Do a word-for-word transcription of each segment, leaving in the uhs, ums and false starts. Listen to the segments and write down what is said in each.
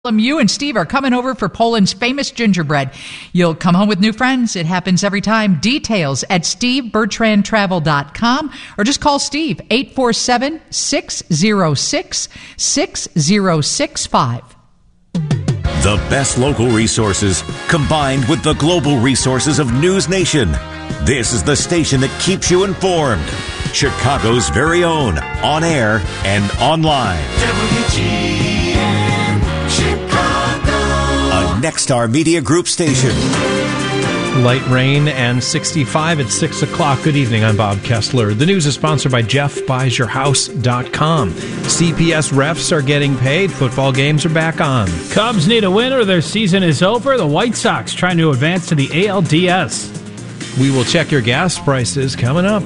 You and Steve are coming over for Poland's famous gingerbread. You'll come home with new friends. It happens every time. Details at steve bertrand travel dot com or just call Steve, eight four seven, six zero six, six zero six five. The best local resources combined with the global resources of News Nation. This is the station that keeps you informed. Chicago's very own, on air and online. W G N Chicago. A Nexstar Media Group station. Light rain and sixty-five at six o'clock. Good evening, I'm Bob Kessler. The news is sponsored by Jeff Buys Your House dot com. C P S refs are getting paid. Football games are back on. Cubs need a win or their season is over. The White Sox trying to advance to the A L D S. We will check your gas prices coming up.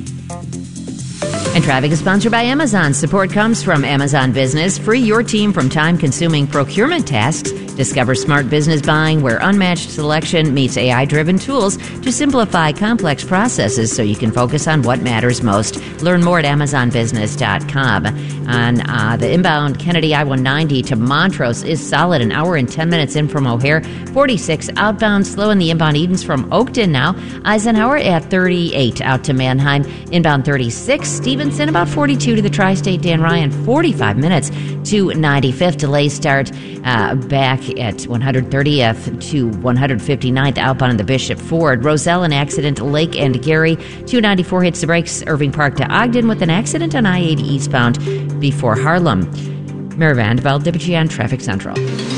And traffic is sponsored by Amazon. Support comes from Amazon Business. Free your team from time-consuming procurement tasks. Discover smart business buying where unmatched selection meets A I-driven tools to simplify complex processes so you can focus on what matters most. Learn more at amazon business dot com. On uh, the inbound Kennedy I one ninety to Montrose is solid, an hour and ten minutes in from O'Hare. forty-six outbound, slow in the inbound Edens from Oakton now. Eisenhower at thirty-eight out to Mannheim. Inbound thirty-six. Stevenson about forty-two to the Tri-State Dan Ryan. forty-five minutes to ninety-fifth. Delay start uh, back at one hundred thirtieth to one hundred fifty-ninth outbound in the Bishop Ford. Roselle, an accident, Lake and Gary. two ninety-four hits the brakes. Irving Park to Ogden with an accident on I eighty eastbound before Harlem. Mary Vandervelde, W G N Traffic Central.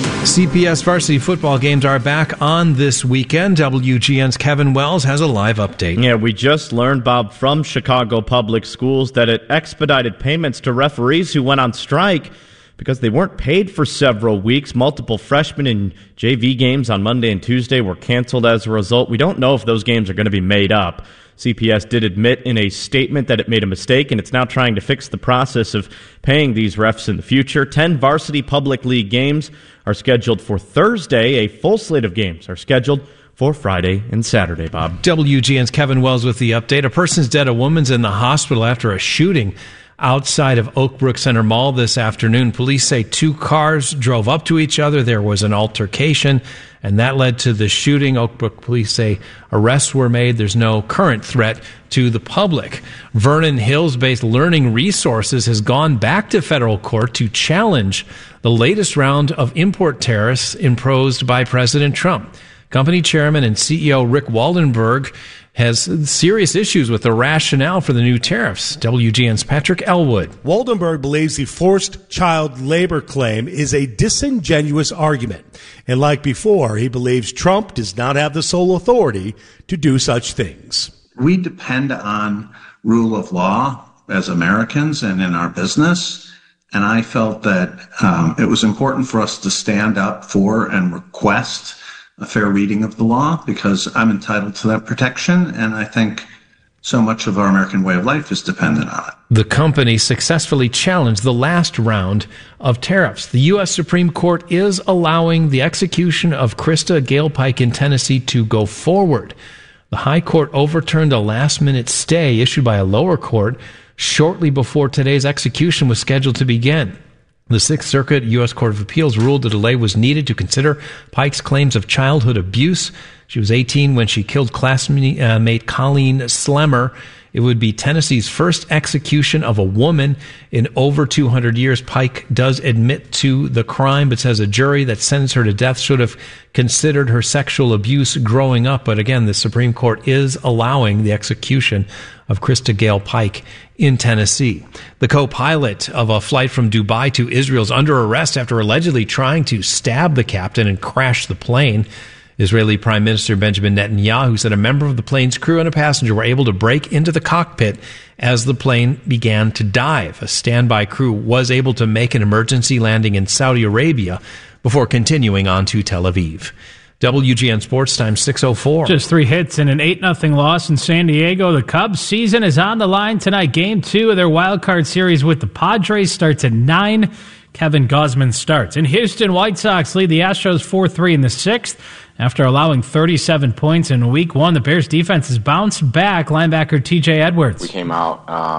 C P S varsity football games are back on this weekend. W G N's Kevin Wells has a live update. Yeah, we just learned, Bob, from Chicago Public Schools that it expedited payments to referees who went on strike because they weren't paid for several weeks. Multiple freshman and J V games on Monday and Tuesday were canceled as a result. We don't know if those games are going to be made up. C P S did admit in a statement that it made a mistake, and it's now trying to fix the process of paying these refs in the future. Ten varsity public league games are scheduled for Thursday. A full slate of games are scheduled for Friday and Saturday, Bob. W G N's Kevin Wells with the update. A person's dead. A woman's in the hospital after a shooting outside of Oakbrook Center Mall this afternoon. Police say two cars drove up to each other. There was an altercation, and that led to the shooting. Oakbrook police say arrests were made. There's no current threat to the public. Vernon Hills-based Learning Resources has gone back to federal court to challenge the latest round of import tariffs imposed by President Trump. Company chairman and C E O Rick Waldenberg has serious issues with the rationale for the new tariffs. W G N's Patrick Elwood. Waldenberg believes the forced child labor claim is a disingenuous argument. And like before, he believes Trump does not have the sole authority to do such things. We depend on rule of law as Americans and in our business. And I felt that um, it was important for us to stand up for and request a fair reading of the law because I'm entitled to that protection, and I think so much of our American way of life is dependent on it. The company successfully challenged the last round of tariffs. The U S Supreme Court is allowing the execution of Krista Gale Pike in Tennessee to go forward. The High Court overturned a last-minute stay issued by a lower court shortly before today's execution was scheduled to begin. The Sixth Circuit U S Court of Appeals ruled the delay was needed to consider Pike's claims of childhood abuse. She was eighteen when she killed classmate Colleen Slemmer. It would be Tennessee's first execution of a woman in over two hundred years. Pike does admit to the crime, but says a jury that sentenced her to death should have considered her sexual abuse growing up. But again, the Supreme Court is allowing the execution of Krista Gale Pike in Tennessee. The co-pilot of a flight from Dubai to Israel is under arrest after allegedly trying to stab the captain and crash the plane. Israeli Prime Minister Benjamin Netanyahu said a member of the plane's crew and a passenger were able to break into the cockpit as the plane began to dive. A standby crew was able to make an emergency landing in Saudi Arabia before continuing on to Tel Aviv. W G N Sports Time six oh four. Just three hits and an eight nothing loss in San Diego. The Cubs season is on the line tonight. Game two of their wild card series with the Padres starts at nine. Kevin Gausman starts. In Houston, White Sox lead the Astros four three in the sixth. After allowing thirty-seven points in week one, the Bears defense has bounced back. Linebacker T J Edwards. We came out um,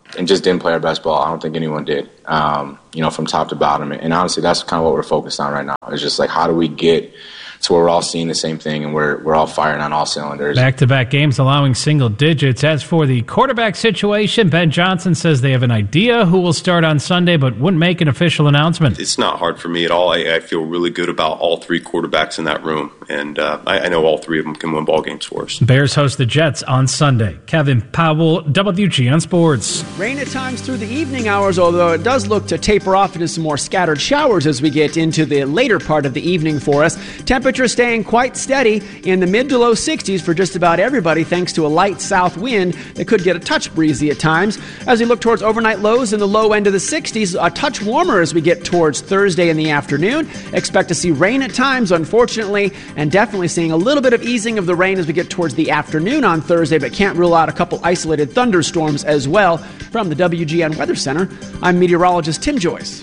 and just didn't play our best ball. I don't think anyone did, um, you know, from top to bottom. And honestly, that's kind of what we're focused on right now. It's just like, how do we get to where we're all seeing the same thing and we're we're all firing on all cylinders. Back-to-back games allowing single digits. As for the quarterback situation, Ben Johnson says they have an idea who will start on Sunday, but wouldn't make an official announcement. It's not hard for me at all. I, I feel really good about all three quarterbacks in that room, and uh, I, I know all three of them can win ball games for us. Bears host the Jets on Sunday. Kevin Powell, W G N Sports. Rain at times through the evening hours, although it does look to taper off into some more scattered showers as we get into the later part of the evening for us. Temperature staying quite steady in the mid to low sixties for just about everybody, thanks to a light south wind that could get a touch breezy at times. As we look towards overnight lows in the low end of the sixties, a touch warmer as we get towards Thursday in the afternoon. Expect to see rain at times, unfortunately, and definitely seeing a little bit of easing of the rain as we get towards the afternoon on Thursday, but can't rule out a couple isolated thunderstorms as well. From the W G N Weather Center, I'm meteorologist Tim Joyce.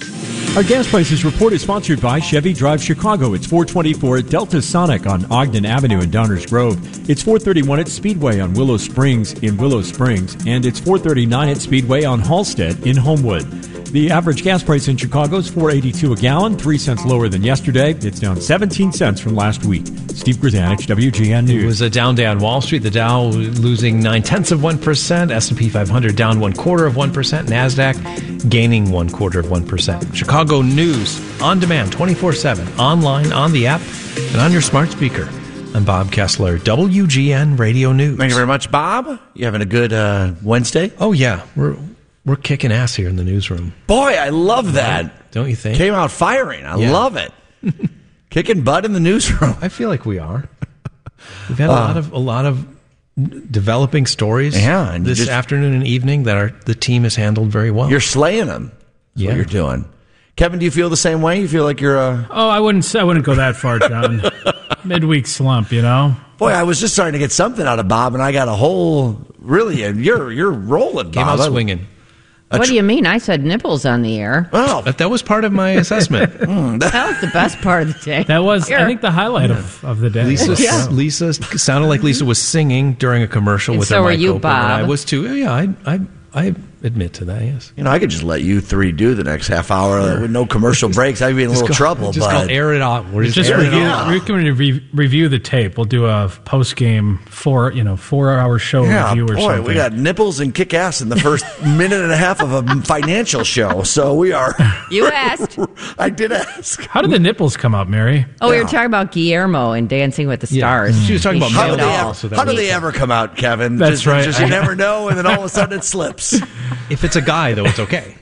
Our gas prices report is sponsored by Chevy Drive Chicago. It's four twenty-four at Delta Sonic on Ogden Avenue in Downers Grove. It's four thirty-one at Speedway on Willow Springs in Willow Springs. And it's four thirty-nine at Speedway on Halstead in Homewood. The average gas price in Chicago is four eighty-two a gallon, three cents lower than yesterday. It's down seventeen cents from last week. Steve Grzanich, W G N News. It was a down day on Wall Street. The Dow losing nine-tenths of one percent. S and P five hundred down one-quarter of one percent. NASDAQ gaining one-quarter of one percent. Chicago News on demand, twenty-four seven, online, on the app, and on your smart speaker. I'm Bob Kessler, W G N Radio News. Thank you very much, Bob. You having a good uh, Wednesday? Oh, yeah. We're we're kicking ass here in the newsroom. Boy, I love that. Don't you think? Came out firing. I Yeah. love it. Kicking butt in the newsroom. I feel like we are. We've had a Uh, lot of a lot of developing stories Yeah, and this just- afternoon and evening that our the team has handled very well. You're slaying them. That's Yeah. what you're doing. Kevin, do you feel the same way? You feel like you're a... Oh, I wouldn't I wouldn't go that far, John. Midweek slump, you know? Boy, I was just starting to get something out of Bob, and I got a whole... Really, you're you're rolling, Bob. Came out swinging. What do you mean? I said nipples on the air. Oh, That, that was part of my assessment. That was the best part of the day. That was, I Here. think, the highlight of, of the day. Lisa, Yeah. Lisa sounded like Lisa was singing during a commercial And with so her were mic you, open. and I Bob. was too. Yeah, I, I, I admit to that. Yes. you know, I could just let you three do the next half hour with no commercial breaks. I'd be in a little Just trouble, Just but... call air it out. We're just, Just airing it review, out. we can re- review the tape. We'll do a post game four, you know, four hour show Yeah, review or boy, something. we got nipples and kick ass in the first minute and a half of a financial show. So we are. You asked. I did ask. How did the nipples come up, Mary? Oh, we were talking about Guillermo and Dancing with the Stars. She was talking He about How do showed they, male all. ever, so that how do was- they ever come out, Kevin? That's just, right. Just you never know, and then all of a sudden it slips. If it's a guy, though, it's okay.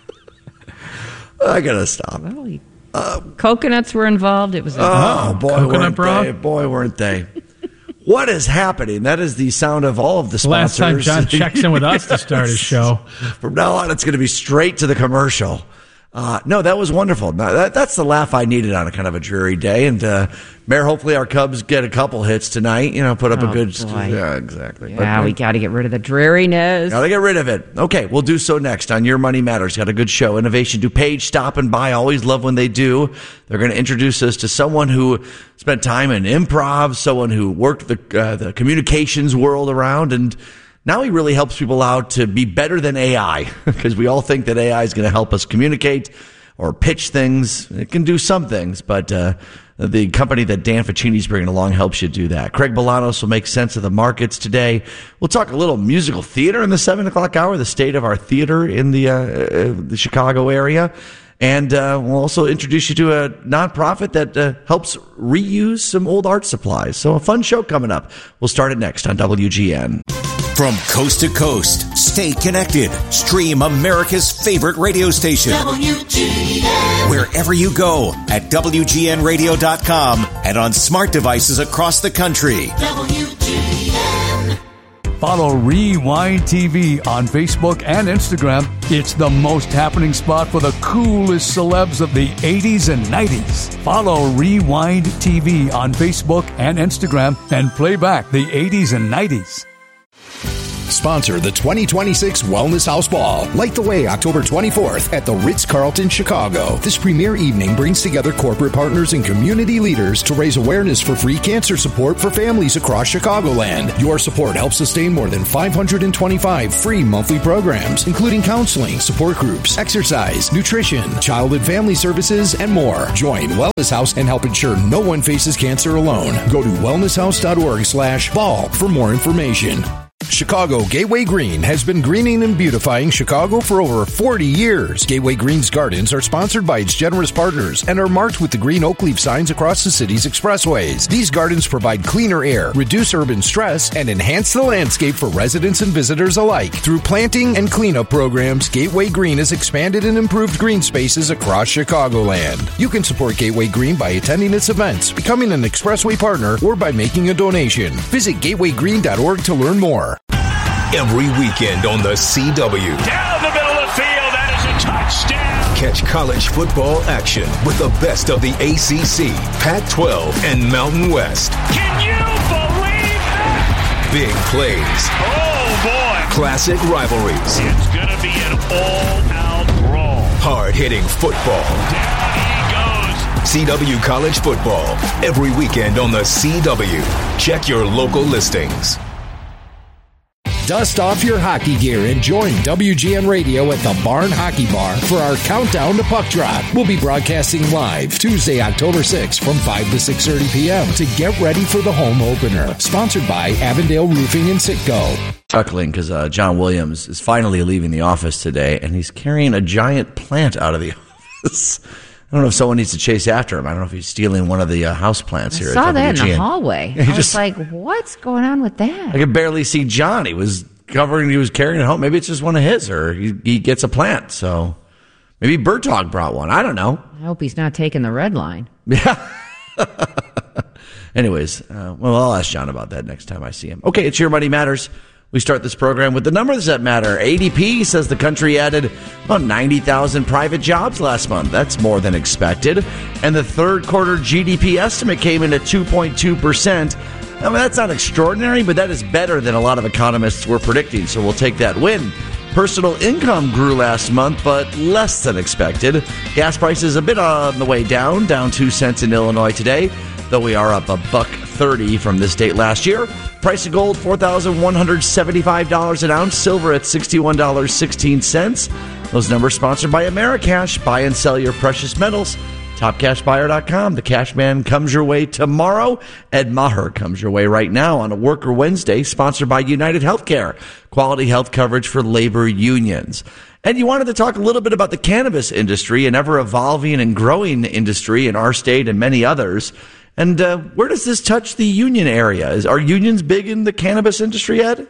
I gotta stop. Coconuts were involved. It was. A- Oh, boy, coconut weren't bra? they? Boy, weren't they? What is happening? That is the sound of all of the The last sponsors. time John checks in with us to start his show. From now on, it's going to be straight to the commercial. Uh, no, that was wonderful. No, that, that's the laugh I needed on a kind of a dreary day. And, uh, Mayor, hopefully our Cubs get a couple hits tonight. You know, put up Oh, a good. boy. Yeah, exactly. yeah, But, we got to get rid of the dreariness. Got to get rid of it. Okay, we'll do so next on Your Money Matters. Got a good show. Innovation DuPage stopping by. Always love when they do. They're going to introduce us to someone who spent time in improv, someone who worked the uh, the communications world around, and now he really helps people out to be better than A I, because we all think that A I is going to help us communicate or pitch things. It can do some things, but uh, the company that Dan Ficini's bringing along helps you do that. Craig Bolanos will make sense of the markets today. We'll talk a little musical theater in the seven o'clock hour, the state of our theater in the, uh, uh, the Chicago area. And uh, we'll also introduce you to a nonprofit that uh, helps reuse some old art supplies. So a fun show coming up. We'll start it next on W G N. From coast to coast, stay connected. Stream America's favorite radio station. W G N. Wherever you go at W G N radio dot com and on smart devices across the country. W G N. Follow Rewind T V on Facebook and Instagram. It's the most happening spot for the coolest celebs of the eighties and nineties. Follow Rewind T V on Facebook and Instagram and play back the eighties and nineties. sponsor the twenty twenty-six Wellness House Ball. Light the way October twenty-fourth at the Ritz-Carlton Chicago. This premier evening brings together corporate partners and community leaders to raise awareness for free cancer support for families across Chicagoland. Your support helps sustain more than five hundred twenty-five free monthly programs, including counseling, support groups, exercise, nutrition, child and family services, and more. Join Wellness House and help ensure no one faces cancer alone. Go to wellnesshouse.org slash ball for more information. Chicago Gateway Green has been greening and beautifying Chicago for over forty years. Gateway Green's gardens are sponsored by its generous partners and are marked with the green oak leaf signs across the city's expressways. These gardens provide cleaner air, reduce urban stress, and enhance the landscape for residents and visitors alike. Through planting and cleanup programs, Gateway Green has expanded and improved green spaces across Chicagoland. You can support Gateway Green by attending its events, becoming an expressway partner, or by making a donation. Visit gateway green dot org to learn more. Every weekend on the C W. Down the middle of the field, that is a touchdown. Catch college football action with the best of the A C C, Pac twelve, and Mountain West. Can you believe that? Big plays. Oh, boy. Classic rivalries. It's going to be an all-out brawl. Hard-hitting football. Down he goes. C W College Football. Every weekend on the C W. Check your local listings. Dust off your hockey gear and join W G N Radio at the Barn Hockey Bar for our countdown to puck drop. We'll be broadcasting live Tuesday, October sixth from five to six thirty p.m. to get ready for the home opener. Sponsored by Avondale Roofing and Citgo. Chuckling because uh, John Williams is finally leaving the office today, and he's carrying a giant plant out of the office. I don't know if someone needs to chase after him. I don't know if he's stealing one of the uh, house plants here. I saw at that W G N. in the hallway. He I just, was like, what's going on with that? I could barely see John. He was covering, he was carrying it home. Maybe it's just one of his, or he, he gets a plant. So maybe Bertog brought one. I don't know. I hope he's not taking the red line. Yeah. Anyways, uh, well, I'll ask John about that next time I see him. Okay, it's Your Money Matters. We start this program with the numbers that matter. A D P says the country added about ninety thousand private jobs last month. That's more than expected. And the third quarter G D P estimate came in at two point two percent. I mean, that's not extraordinary, but that is better than a lot of economists were predicting, so we'll take that win. Personal income grew last month, but less than expected. Gas prices a bit on the way down, down two cents in Illinois today, though we are up a buck thirty from this date last year. Price of gold, four thousand one hundred seventy-five dollars an ounce. Silver at sixty-one dollars and sixteen cents. Those numbers sponsored by Americash. Buy and sell your precious metals. top cash buyer dot com. The Cash Man comes your way tomorrow. Ed Maher comes your way right now on a Worker Wednesday, sponsored by United Healthcare. Quality health coverage for labor unions. And you wanted to talk a little bit about the cannabis industry, an ever-evolving and growing industry in our state and many others. And uh, where does this touch the union area? Is, are unions big in the cannabis industry, Ed?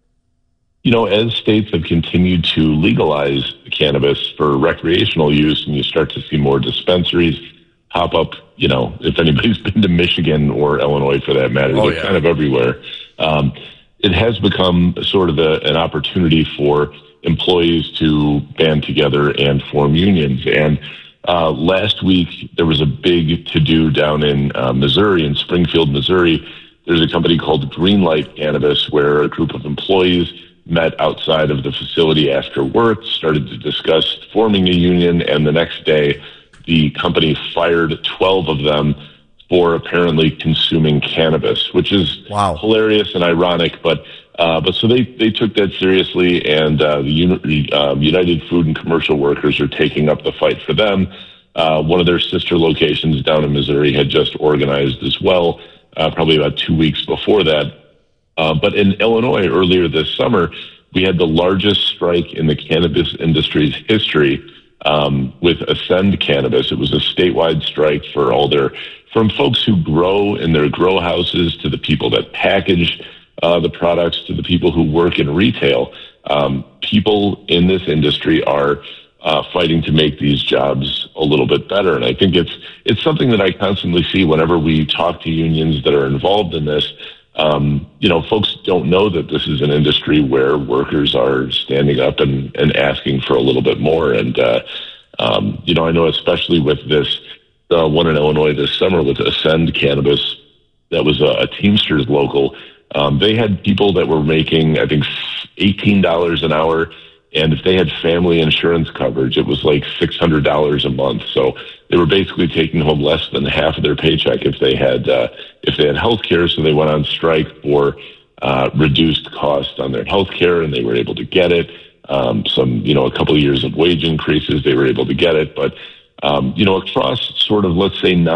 You know, as states have continued to legalize cannabis for recreational use, and you start to see more dispensaries pop up, you know, if anybody's been to Michigan or Illinois for that matter, oh, they're yeah. kind of everywhere. Um, it has become sort of a, an opportunity for employees to band together and form unions. And uh, last week, there was a big to-do down in uh, Missouri, in Springfield, Missouri. There's a company called Greenlight Cannabis, where a group of employees met outside of the facility after work, started to discuss forming a union, and the next day, the company fired twelve of them for apparently consuming cannabis, which is wow. hilarious and ironic. But uh, but so they, they took that seriously, and uh, the Uni- uh, United Food and Commercial Workers are taking up the fight for them. Uh, one of their sister locations down in Missouri had just organized as well, uh, probably about two weeks before that. Uh, but in Illinois earlier this summer, we had the largest strike in the cannabis industry's history um, with Ascend Cannabis. It was a statewide strike for all their, from folks who grow in their grow houses to the people that package uh, the products to the people who work in retail. Um, people in this industry are uh, fighting to make these jobs a little bit better. And I think it's it's something that I constantly see whenever we talk to unions that are involved in this. Um, you know, folks don't know that this is an industry where workers are standing up and, and asking for a little bit more. And, uh, um, you know, I know especially with this uh, one in Illinois this summer with Ascend Cannabis, that was a, a Teamsters local. Um, they had people that were making, I think, eighteen dollars an hour. And if they had family insurance coverage, it was like six hundred dollars a month. So they were basically taking home less than half of their paycheck if they had uh, if they had health care. So they went on strike for uh, reduced costs on their health care, and they were able to get it. Um, some, you know, a couple of years of wage increases, they were able to get it. But, um, you know, across sort of, let's say,